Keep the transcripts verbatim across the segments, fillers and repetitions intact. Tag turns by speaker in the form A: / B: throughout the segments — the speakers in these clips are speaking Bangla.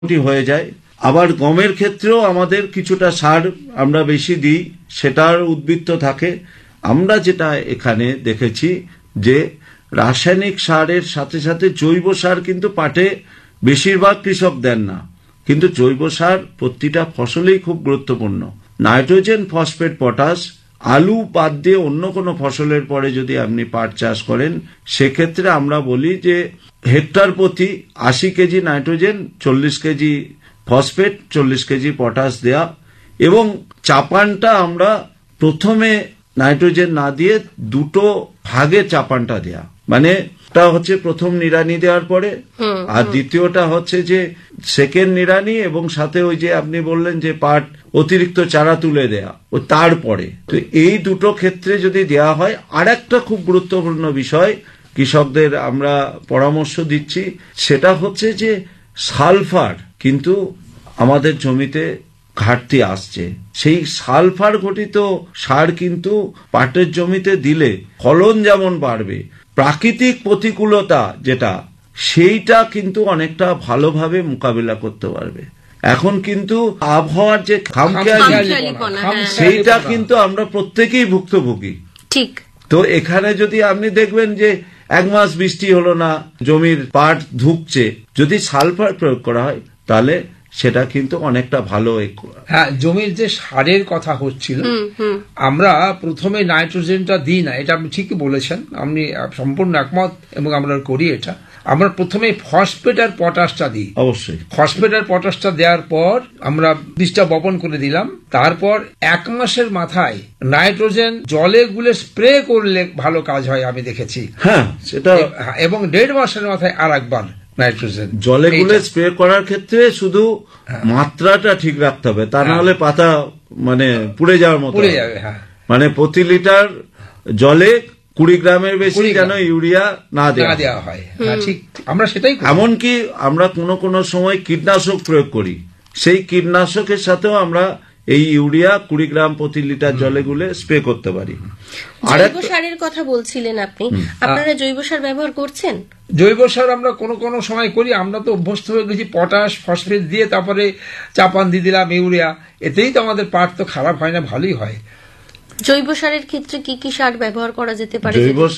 A: হয়ে যায়। আবার গমের ক্ষেত্রেও আমাদের কিছুটা সার আমরা বেশি দিই, সেটার উদ্বৃত্ত থাকে। আমরা যেটা এখানে দেখেছি যে রাসায়নিক সারের সাথে সাথে জৈব সার কিন্তু পাটে বেশিরভাগ কৃষক দেন না, কিন্তু জৈব সার প্রতিটা ফসলেই খুব গুরুত্বপূর্ণ। নাইট্রোজেন, ফসফেট, পটাশ, আলু বাদ দিয়ে অন্য কোনো ফসলের পরে যদি আপনি পাট চাষ করেন, সেক্ষেত্রে আমরা বলি যে হেক্টর প্রতি আশি কেজি নাইট্রোজেন, চল্লিশ কেজি ফসফেট, চল্লিশ কেজি পটাশ দেয়া, এবং চাপানটা আমরা প্রথমে নাইট্রোজেন না দিয়ে দুটো ভাগে চাপানটা দেয়া, মানে টা হচ্ছে প্রথম নিড়ানি দেওয়ার পরে, আর দ্বিতীয়টা হচ্ছে যে সেকেন্ড নিড়ানি, এবং সাথে ওই যে আপনি বললেন যে পাট অতিরিক্ত চারা তুলে দেয়া, ও তারপরে। তো এই দুটো ক্ষেত্রে যদি দেয়া হয়, আর একটা খুব গুরুত্বপূর্ণ বিষয় কৃষকদের আমরা পরামর্শ দিচ্ছি, সেটা হচ্ছে যে সালফার কিন্তু আমাদের জমিতে ঘাটতি আসছে। সেই সালফার ঘটিত সার কিন্তু পাটের জমিতে দিলে ফলন যেমন বাড়বে, প্রাকৃতিক প্রতিকূলতা যেটা, সেইটা কিন্তু অনেকটা ভালোভাবে মোকাবিলা করতে পারবে। এখন কিন্তু আবহাওয়ার যে খামখেয়ালিপনা, সেইটা কিন্তু আমরা প্রত্যেকেই ভুক্তভোগী।
B: ঠিক।
A: তো এখানে যদি আপনি দেখবেন যে এক মাস বৃষ্টি হলো না, জমির পাট ধুকছে, যদি সালফার প্রয়োগ করা হয় তাহলে সেটা কিন্তু অনেকটা ভালো।
C: হ্যাঁ, জমির যে সারের কথা হচ্ছিল, আমরা প্রথমে নাইট্রোজেনটা দিই না, এটা আপনি ঠিকই বলেছেন, আমি সম্পূর্ণ একমত এবং আমরা করি এটা। আমরা প্রথমে ফসফেট আর পটাশটা দিই।
A: অবশ্যই
C: ফসফেট আর পটাশটা দেওয়ার পর আমরা বীজটা বপন করে দিলাম, তারপর এক মাসের মাথায় নাইট্রোজেন জলে গুলে স্প্রে করলে ভালো কাজ হয় আমি দেখেছি।
A: হ্যাঁ, সেটা।
C: এবং দেড় মাসের মাথায় আর একবার নাইট্রোজেন
A: জলে গুলে স্প্রে করার ক্ষেত্রে শুধু মাত্রাটা ঠিক রাখতে হবে, তা না হলে পাতা মানে পুড়ে যাওয়ার মতো পুড়ে যাবে। হ্যাঁ, মানে প্রতি লিটার জলে কুড়ি গ্রামের বেশি যেন ইউরিয়া না দেওয়া হয়।
C: ঠিক, আমরা সেটাই।
A: এমনকি আমরা কোনো কোনো সময় কীটনাশক প্রয়োগ করি, সেই কীটনাশকের সাথেও আমরা এই ইউরিয়া কুড়ি গ্রাম প্রতি লিটার জলে গুলে স্প্রে করতে পারি।
B: জৈব সারের কথা বলছিলেন আপনি, আপনারা জৈব সার ব্যবহার করছেন?
C: জৈব সার আমরা কোনো কোনো সময় করি, আমরা তো অভ্যস্ত হয়ে গেছি পটাশ ফসফেট দিয়ে, তারপরে চাপান দিয়ে দিলাম ইউরিয়া, এতেই তো আমাদের পাট তো খারাপ হয় না, ভালোই হয়।
B: জৈব সারের ক্ষেত্রে কি কি সার ব্যবহার করা যেতে পারে?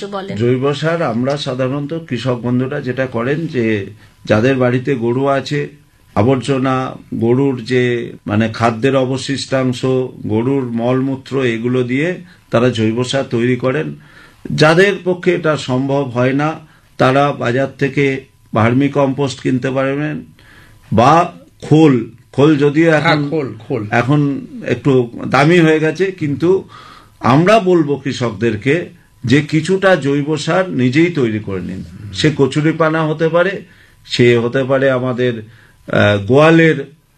A: জৈব সার আমরা সাধারণত কৃষক বন্ধুরা যেটা করেন, যে যাদের বাড়িতে গরু আছে, আবর্জনা, গরুর যে মানে খাদ্যের অবশিষ্টাংশ, গরুর মলমূত্র, এগুলো দিয়ে তারা জৈব সার তৈরি করেন। যাদের পক্ষে এটা সম্ভব হয় না, তারা বাজার থেকে ভার্মি কম্পোস্ট কিনতে পারবেন, বা খোল খোল যদিও এখন এখন একটু দামি হয়ে গেছে, কিন্তু আমরা বলবো কৃষকদেরকে যে কিছুটা জৈব সার নিজেই তৈরি করে নিন। সে কচুরিপানা হতে পারে, সে হতে পারে আমাদের গোয়ালের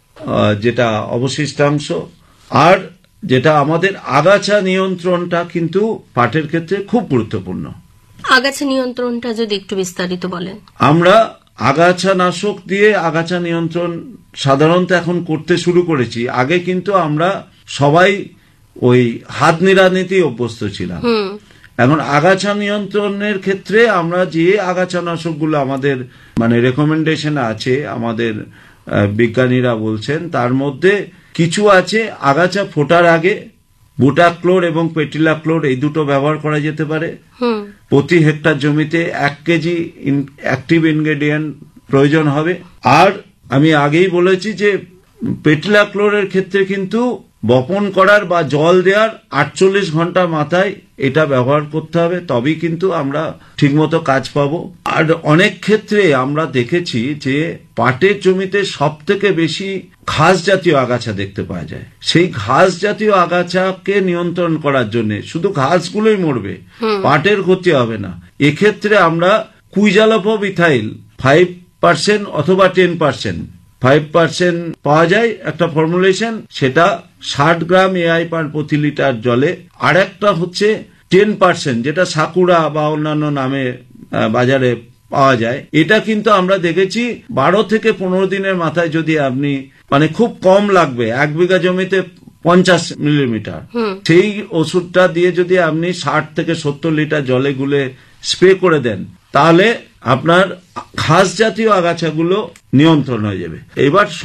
A: যেটা অবশিষ্টাংশ, আর যেটা আমাদের আগাছা নিয়ন্ত্রণটা কিন্তু পাটের ক্ষেত্রে খুব গুরুত্বপূর্ণ।
B: আগাছা নিয়ন্ত্রণটা যদি একটু বিস্তারিত বলেন।
A: আমরা আগাছা নাশক দিয়ে আগাছা নিয়ন্ত্রণ সাধারণত এখন করতে শুরু করেছি। আগে কিন্তু আমরা সবাই ওই হাত নিড়ানিতেই অভ্যস্ত ছিলাম। এখন আগাছা নিয়ন্ত্রণের ক্ষেত্রে আমরা যে আগাছা নাশকগুলো আমাদের মানে রেকমেন্ডেশন আছে, আমাদের বিজ্ঞানীরা বলছেন, তার মধ্যে কিছু আছে আগাছা ফোটার আগে বুটাক্লোর এবং পেটিলাক্লোর, এই দুটো ব্যবহার করা যেতে পারে। প্রতি হেক্টর জমিতে এক কেজি অ্যাক্টিভ ইনগ্রেডিয়েন্ট প্রয়োজন হবে। আর আমি আগেই বলেছি যে পেটিলাক্লোরের ক্ষেত্রে কিন্তু বপন করার বা জল দেওয়ার আটচল্লিশ ঘন্টা মাথায় এটা ব্যবহার করতে হবে, তবেই কিন্তু আমরা ঠিকমতো কাজ পাবো। আর অনেক ক্ষেত্রে আমরা দেখেছি যে পাটের জমিতে সব থেকে বেশি ঘাস জাতীয় আগাছা দেখতে পাওয়া যায়। সেই ঘাস জাতীয় আগাছাকে নিয়ন্ত্রণ করার জন্য শুধু ঘাসগুলোই মরবে, পাটের ক্ষতি হবে না। এক্ষেত্রে আমরা কুইজালোপোমিথাইল ফাইভ পার্সেন্ট অথবা টেন পার্সেন্ট ফাইভ পার্সেন্ট পাওয়া যায় একটা ফর্মুলেশন, সেটা ষাট গ্রাম এআই পার প্রতি লিটার জলে। আর একটা হচ্ছে টেন পার্সেন্ট যেটা সাকুরা বা অন্যান্য নামে বাজারে পাওয়া যায়। এটা কিন্তু আমরা দেখেছি বারো থেকে পনেরো দিনের মাথায় যদি আপনি মানে খুব কম লাগবে, এক বিঘা জমিতে পঞ্চাশ মিলিমিটার, সেই ওষুধটা দিয়ে যদি আপনি ষাট থেকে সত্তর লিটার জলে গুলে স্প্রে করে দেন, তাহলে আপনার ঘাস জাতীয় আগাছাগুলো নিয়ন্ত্রণ হয়ে যাবে। এবার